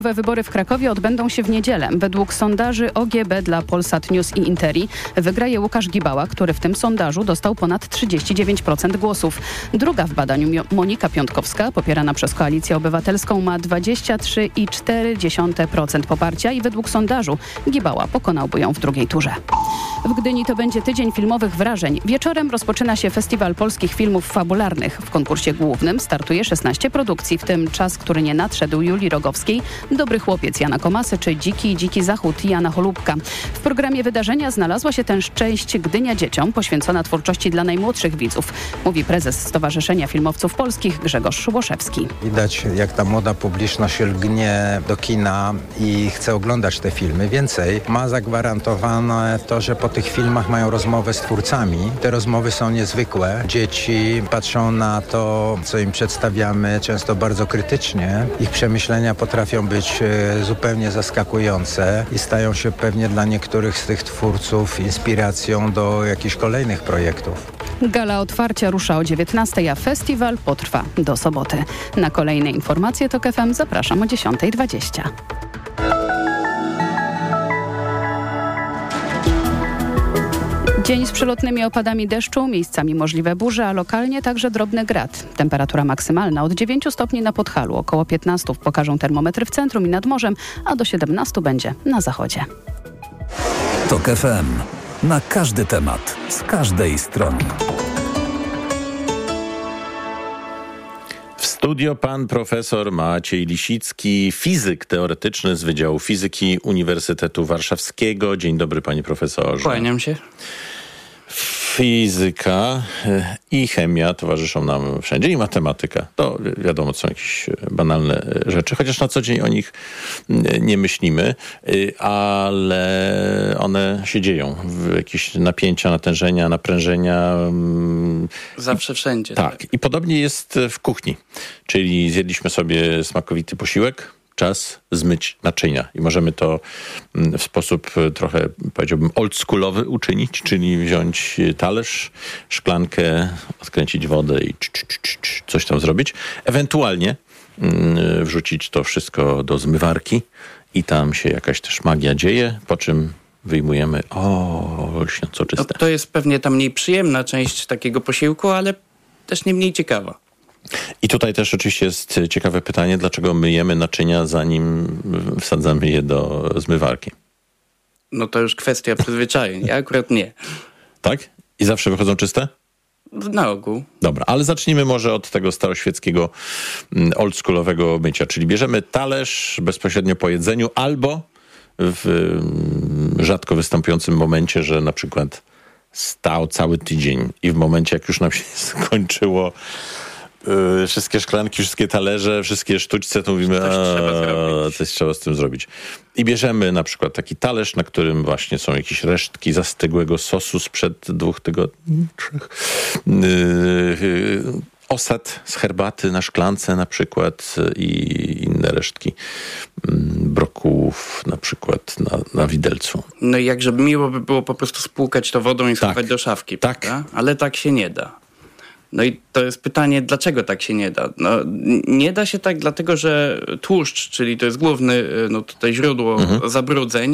Wybory w Krakowie odbędą się w niedzielę. Według sondaży OGB dla Polsat News i Interi wygraje Łukasz Gibała, który w tym sondażu dostał ponad 39% głosów. Druga w badaniu Monika Piątkowska, popierana przez Koalicję Obywatelską, ma 23,4% poparcia i według sondażu Gibała pokonałby ją w drugiej turze. W Gdyni to będzie tydzień filmowych wrażeń. Wieczorem rozpoczyna się Festiwal Polskich Filmów Fabularnych. W konkursie głównym startuje 16 produkcji, w tym Czas, który nie nadszedł Julii Rogowskiej, Dobry chłopiec Jana Komasy czy Dziki Zachód Jana Holubka. W programie wydarzenia znalazła się też część Gdynia dzieciom, poświęcona twórczości dla najmłodszych widzów, mówi prezes Stowarzyszenia Filmowców Polskich Grzegorz Szłoszewski. Widać, jak ta młoda publiczność lgnie do kina i chce oglądać te filmy. Więcej, ma zagwarantowane to, że po tych filmach mają rozmowy z twórcami. Te rozmowy są niezwykłe. Dzieci patrzą na to, co im przedstawiamy, często bardzo krytycznie. Ich przemyślenia potrafią być zupełnie zaskakujące i stają się pewnie dla niektórych z tych twórców inspiracją do jakichś kolejnych projektów. Gala otwarcia rusza o 19:00, a festiwal potrwa do soboty. Na kolejne informacje TOK FM zapraszam o 10:20. Dzień z przelotnymi opadami deszczu, miejscami możliwe burze, a lokalnie także drobny grad. Temperatura maksymalna od 9 stopni na Podhalu, około 15 pokażą termometry w centrum i nad morzem, a do 17 będzie na zachodzie. TOK FM. Na każdy temat, z każdej strony. W studio pan profesor Maciej Lisicki, fizyk teoretyczny z Wydziału Fizyki Uniwersytetu Warszawskiego. Dzień dobry, panie profesorze. Kłaniam się. Fizyka i chemia towarzyszą nam wszędzie i matematyka. To wiadomo, to są jakieś banalne rzeczy, chociaż na co dzień o nich nie myślimy, ale one się dzieją. Jakieś napięcia, natężenia, naprężenia. Zawsze wszędzie. Tak. I podobnie jest w kuchni. Czyli zjedliśmy sobie smakowity posiłek, czas zmyć naczynia. I możemy to w sposób trochę, powiedziałbym, oldschoolowy uczynić, czyli wziąć talerz, szklankę, odkręcić wodę i coś tam zrobić. Ewentualnie wrzucić to wszystko do zmywarki i tam się jakaś też magia dzieje, po czym wyjmujemy, lśniąco czyste. No, to jest pewnie ta mniej przyjemna część takiego posiłku, ale też nie mniej ciekawa. I tutaj też oczywiście jest ciekawe pytanie, dlaczego myjemy naczynia, zanim wsadzamy je do zmywarki? No to już kwestia przyzwyczajeń. Ja akurat nie. Tak? I zawsze wychodzą czyste? Na ogół. Dobra, ale zacznijmy może od tego staroświeckiego, oldschoolowego mycia. Czyli bierzemy talerz bezpośrednio po jedzeniu albo w rzadko występującym momencie, że na przykład stał cały tydzień i w momencie, jak już nam się skończyło wszystkie szklanki, wszystkie talerze, wszystkie sztućce, to mówimy, coś trzeba z tym zrobić. I bierzemy na przykład taki talerz, na którym właśnie są jakieś resztki zastygłego sosu sprzed 2 tygodni, 3. Osad z herbaty na szklance na przykład i inne resztki brokułów na przykład na widelcu. No i jakże miło by było po prostu spłukać to wodą i schować do szafki, prawda? Ale tak się nie da. No i to jest pytanie, dlaczego tak się nie da? No, nie da się tak dlatego, że tłuszcz, czyli to jest główny tutaj źródło zabrudzeń,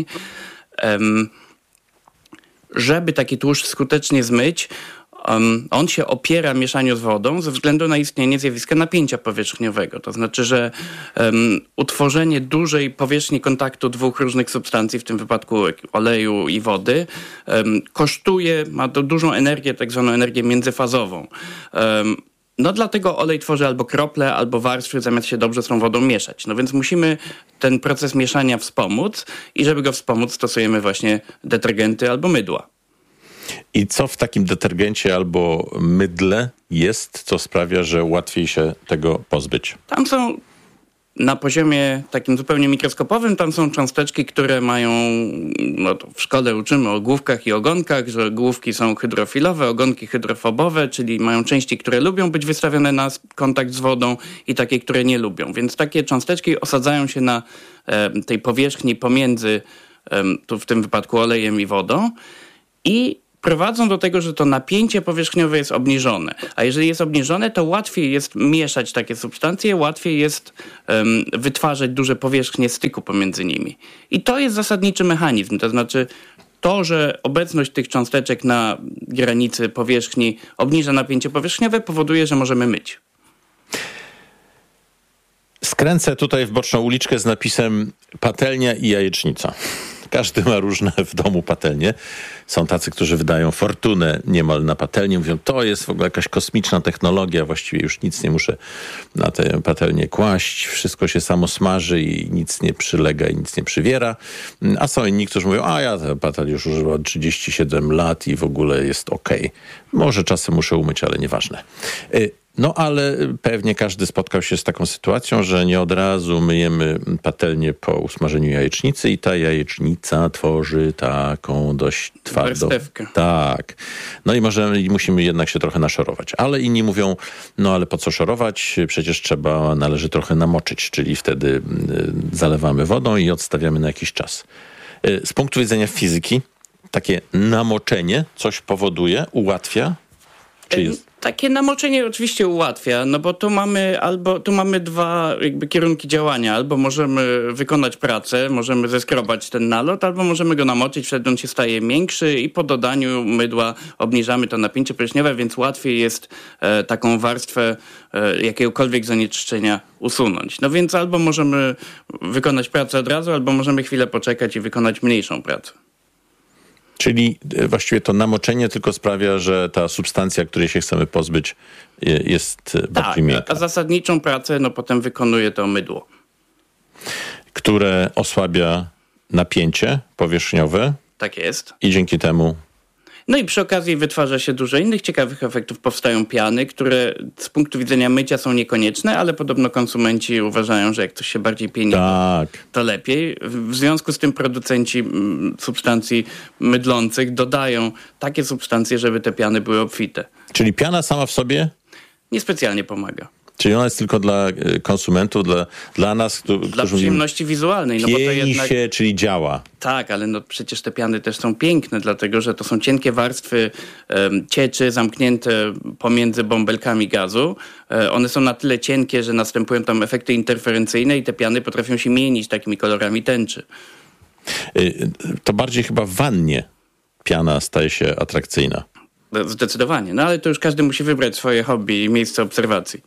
żeby taki tłuszcz skutecznie zmyć, on się opiera mieszaniu z wodą ze względu na istnienie zjawiska napięcia powierzchniowego. To znaczy, że utworzenie dużej powierzchni kontaktu 2 różnych substancji, w tym wypadku oleju i wody, ma dużą energię, tak zwaną energię międzyfazową. No dlatego olej tworzy albo krople, albo warstwy, zamiast się dobrze z tą wodą mieszać. No więc musimy ten proces mieszania wspomóc i żeby go wspomóc, stosujemy właśnie detergenty albo mydła. I co w takim detergencie albo mydle jest, co sprawia, że łatwiej się tego pozbyć? Tam są na poziomie takim zupełnie mikroskopowym, tam są cząsteczki, które mają, to w szkole uczymy o główkach i ogonkach, że główki są hydrofilowe, ogonki hydrofobowe, czyli mają części, które lubią być wystawione na kontakt z wodą i takie, które nie lubią. Więc takie cząsteczki osadzają się na tej powierzchni pomiędzy, tu w tym wypadku olejem i wodą i prowadzą do tego, że to napięcie powierzchniowe jest obniżone. A jeżeli jest obniżone, to łatwiej jest mieszać takie substancje, łatwiej jest wytwarzać duże powierzchnie styku pomiędzy nimi. I to jest zasadniczy mechanizm, to znaczy to, że obecność tych cząsteczek na granicy powierzchni obniża napięcie powierzchniowe, powoduje, że możemy myć. Skręcę tutaj w boczną uliczkę z napisem patelnia i jajecznica. Każdy ma różne w domu patelnie. Są tacy, którzy wydają fortunę niemal na patelnię. Mówią, to jest w ogóle jakaś kosmiczna technologia. Właściwie już nic nie muszę na tę patelnię kłaść. Wszystko się samo smaży i nic nie przylega i nic nie przywiera. A są inni, którzy mówią, a ja tę patelnię już używam 37 lat i w ogóle jest okej. Może czasem muszę umyć, ale nieważne. No ale pewnie każdy spotkał się z taką sytuacją, że nie od razu myjemy patelnię po usmażeniu jajecznicy i ta jajecznica tworzy taką dość twardą... Warstewkę. Tak. No i musimy jednak się trochę naszorować. Ale inni mówią, no ale po co szorować? Przecież należy trochę namoczyć, czyli wtedy zalewamy wodą i odstawiamy na jakiś czas. Z punktu widzenia fizyki takie namoczenie coś powoduje, ułatwia? Czy jest... Takie namoczenie oczywiście ułatwia, no bo tu mamy dwa jakby kierunki działania. Albo możemy wykonać pracę, możemy zeskrobać ten nalot, albo możemy go namoczyć, wtedy on się staje miększy i po dodaniu mydła obniżamy to napięcie powierzchniowe, więc łatwiej jest taką warstwę jakiegokolwiek zanieczyszczenia usunąć. No więc albo możemy wykonać pracę od razu, albo możemy chwilę poczekać i wykonać mniejszą pracę. Czyli właściwie to namoczenie tylko sprawia, że ta substancja, której się chcemy pozbyć, jest bardziej miękka. A zasadniczą pracę potem wykonuje to mydło. Które osłabia napięcie powierzchniowe. Tak jest. I dzięki temu... No i przy okazji wytwarza się dużo innych ciekawych efektów. Powstają piany, które z punktu widzenia mycia są niekonieczne, ale podobno konsumenci uważają, że jak coś się bardziej pieni, to lepiej. W związku z tym producenci substancji mydlących dodają takie substancje, żeby te piany były obfite. Czyli piana sama w sobie? Niespecjalnie pomaga. Czyli ona jest tylko dla konsumentów, dla nas, dla przyjemności wizualnej. No bo to jednak się, czyli działa. Tak, ale przecież te piany też są piękne, dlatego że to są cienkie warstwy cieczy zamknięte pomiędzy bąbelkami gazu. One są na tyle cienkie, że następują tam efekty interferencyjne i te piany potrafią się mienić takimi kolorami tęczy. To bardziej chyba w wannie piana staje się atrakcyjna. Zdecydowanie. No ale to już każdy musi wybrać swoje hobby i miejsce obserwacji.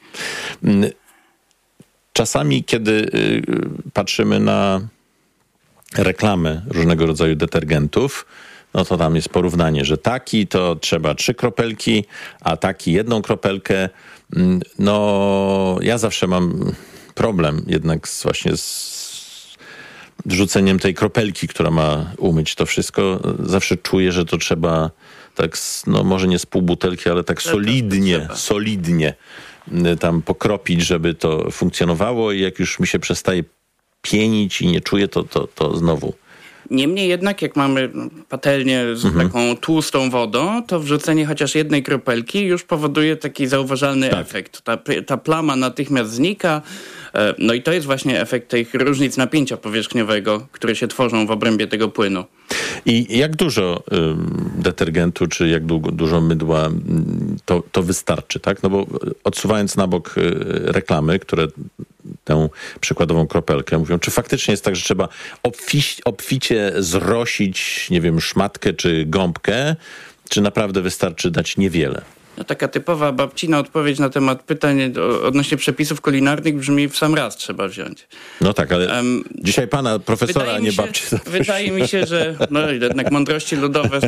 Czasami, kiedy patrzymy na reklamy różnego rodzaju detergentów, no to tam jest porównanie, że taki to trzeba 3 kropelki, a taki 1 kropelkę. No ja zawsze mam problem jednak właśnie z wrzuceniem tej kropelki, która ma umyć to wszystko. Zawsze czuję, że to trzeba tak, no może nie z pół butelki, ale tak solidnie tam pokropić, żeby to funkcjonowało i jak już mi się przestaje pienić i nie czuję, to znowu. Niemniej jednak, jak mamy patelnię z taką tłustą wodą, to wrzucenie chociaż 1 kropelki już powoduje taki zauważalny efekt. Ta plama natychmiast znika. No i to jest właśnie efekt tych różnic napięcia powierzchniowego, które się tworzą w obrębie tego płynu. I jak dużo detergentu, czy jak dużo mydła to wystarczy, tak? No bo odsuwając na bok reklamy, które tę przykładową kropelkę mówią, czy faktycznie jest tak, że trzeba obficie zrosić, nie wiem, szmatkę czy gąbkę, czy naprawdę wystarczy dać niewiele? No, taka typowa babcina odpowiedź na temat pytań odnośnie przepisów kulinarnych brzmi: w sam raz trzeba wziąć. No tak, ale dzisiaj pana profesora, a nie babci. Wydaje mi się, że jednak mądrości ludowe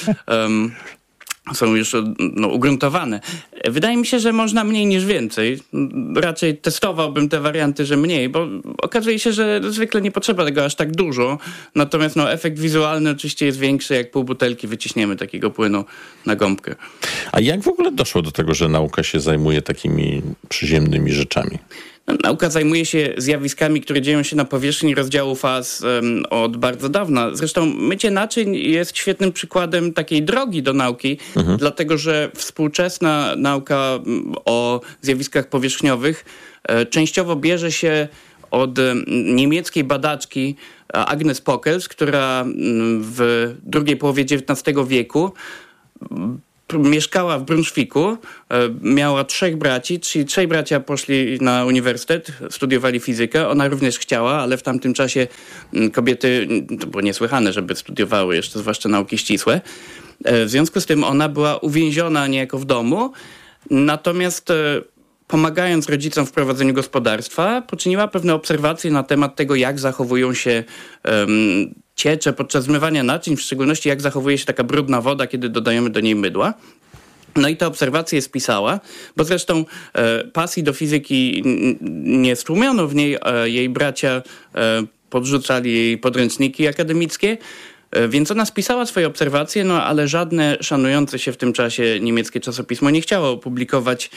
są już ugruntowane. Wydaje mi się, że można mniej niż więcej. Raczej testowałbym te warianty, że mniej, bo okazuje się, że zwykle nie potrzeba tego aż tak dużo. Natomiast efekt wizualny oczywiście jest większy, jak pół butelki wyciśniemy takiego płynu na gąbkę. A jak w ogóle doszło do tego, że nauka się zajmuje takimi przyziemnymi rzeczami? Nauka zajmuje się zjawiskami, które dzieją się na powierzchni rozdziału faz od bardzo dawna. Zresztą mycie naczyń jest świetnym przykładem takiej drogi do nauki, dlatego że współczesna nauka o zjawiskach powierzchniowych częściowo bierze się od niemieckiej badaczki Agnes Pockels, która w drugiej połowie XIX wieku mieszkała w Brunszwiku, miała 3 braci, czyli 3 bracia poszli na uniwersytet, studiowali fizykę, ona również chciała, ale w tamtym czasie kobiety, to było niesłychane, żeby studiowały jeszcze, zwłaszcza nauki ścisłe. W związku z tym ona była uwięziona niejako w domu, natomiast pomagając rodzicom w prowadzeniu gospodarstwa, poczyniła pewne obserwacje na temat tego, jak zachowują się ciecze podczas zmywania naczyń, w szczególności jak zachowuje się taka brudna woda, kiedy dodajemy do niej mydła. No i te obserwacje spisała, bo zresztą pasji do fizyki nie stłumiono w niej, jej bracia podrzucali jej podręczniki akademickie, więc ona spisała swoje obserwacje, no ale żadne szanujące się w tym czasie niemieckie czasopismo nie chciało opublikować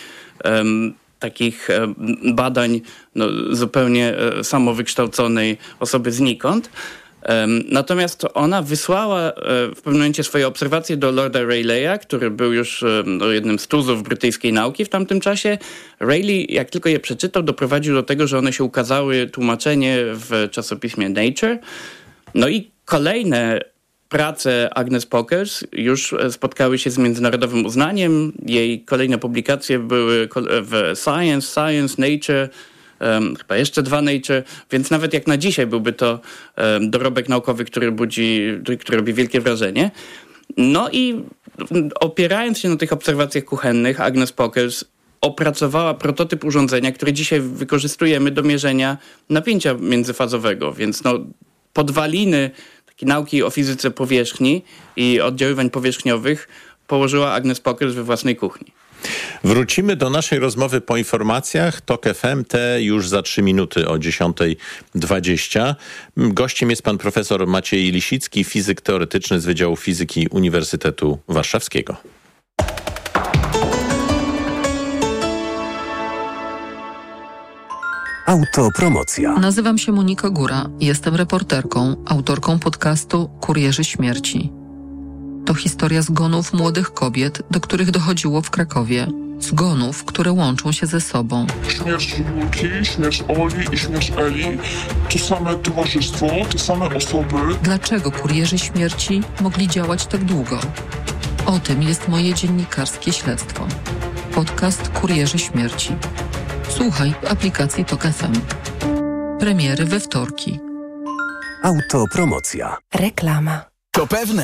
takich badań zupełnie samowykształconej osoby znikąd. Natomiast ona wysłała w pewnym momencie swoje obserwacje do Lorda Rayleigha, który był już jednym z tuzów brytyjskiej nauki w tamtym czasie. Rayleigh, jak tylko je przeczytał, doprowadził do tego, że one się ukazały, tłumaczenie w czasopismie Nature. No i kolejne prace Agnes Pockels już spotkały się z międzynarodowym uznaniem. Jej kolejne publikacje były w Science, Nature, chyba jeszcze 2 Nature, więc nawet jak na dzisiaj byłby to dorobek naukowy, który robi wielkie wrażenie. No i opierając się na tych obserwacjach kuchennych, Agnes Pockels opracowała prototyp urządzenia, które dzisiaj wykorzystujemy do mierzenia napięcia międzyfazowego, więc podwaliny takiej nauki o fizyce powierzchni i oddziaływań powierzchniowych położyła Agnes Pockels we własnej kuchni. Wrócimy do naszej rozmowy po informacjach. TOK FM, te już za 3 minuty o 10:20. Gościem jest pan profesor Maciej Lisicki, fizyk teoretyczny z Wydziału Fizyki Uniwersytetu Warszawskiego. Autopromocja. Nazywam się Monika Góra. Jestem reporterką, autorką podcastu Kurierzy Śmierci. To historia zgonów młodych kobiet, do których dochodziło w Krakowie. Zgonów, które łączą się ze sobą. Śmierć Julki, śmierć Oli i śmierć Eli. To same towarzystwo, te same osoby. Dlaczego kurierzy śmierci mogli działać tak długo? O tym jest moje dziennikarskie śledztwo. Podcast Kurierzy Śmierci. Słuchaj w aplikacji TOK FM. Premiery we wtorki. Autopromocja. Reklama. To pewne.